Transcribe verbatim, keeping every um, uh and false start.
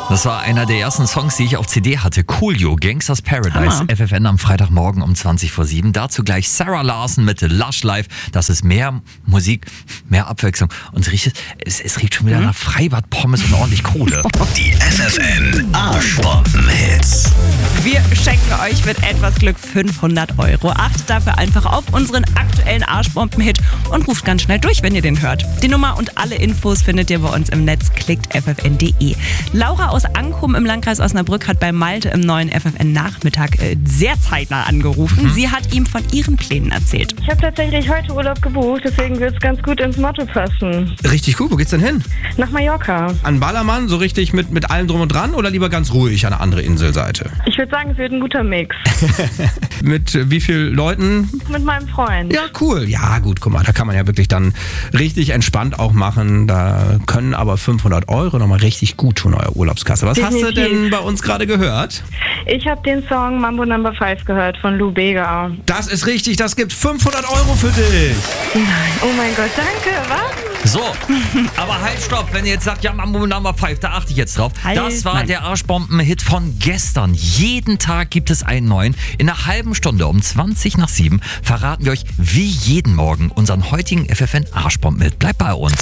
Das war einer der ersten Songs, die ich auf C D hatte. Coolio, Gangsters Paradise, Ah. F F N am Freitagmorgen um zwanzig vor sieben. Dazu gleich Sarah Larson mit Lush Life. Das ist mehr Musik, mehr Abwechslung. Und es riecht, es, es riecht schon wieder nach Freibad, Pommes und ordentlich Kohle. Die F F N Arschbomben-Hits. Wir schenken euch mit etwas Glück fünfhundert Euro. Achtet dafür einfach auf unseren aktuellen Arschbomben-Hit und ruft ganz schnell durch, wenn ihr den hört. Die Nummer und alle Infos findet ihr bei uns im Netz. Klickt f f n punkt d e. Laura aus Ankum im Landkreis Osnabrück hat bei Malte im neuen F F N-Nachmittag äh, sehr zeitnah angerufen. Sie hat ihm von ihren Plänen erzählt. Ich habe tatsächlich heute Urlaub gebucht, deswegen wird es ganz gut ins Motto passen. Richtig cool. Wo geht's denn hin? Nach Mallorca. An Ballermann, so richtig mit, mit allem drum und dran oder lieber ganz ruhig an eine andere Inselseite? Ich würde sagen, es wird ein guter Mix. Mit äh, wie vielen Leuten? Mit meinem Freund. Ja, cool. Ja, gut, guck mal, da kann man ja wirklich dann richtig entspannt auch machen. Da können aber fünfhundert Euro nochmal richtig gut tun, euer Urlaubskasse. Was hast du Definitiv. denn bei uns gerade gehört? Ich habe den Song Mambo Number five gehört von Lou Bega. Das ist richtig, das gibt fünfhundert Euro für dich. Nein, oh mein Gott, danke, was? So, aber halt, stopp. Wenn ihr jetzt sagt, ja, Mambo Number five, da achte ich jetzt drauf. Halt, Das war nein. der Arschbomben-Hit von gestern. Jeden Tag gibt es einen neuen. In einer halben Stunde um zwanzig nach sieben verraten wir euch wie jeden Morgen unseren heutigen F F N Arschbomben-Hit. Bleibt bei uns.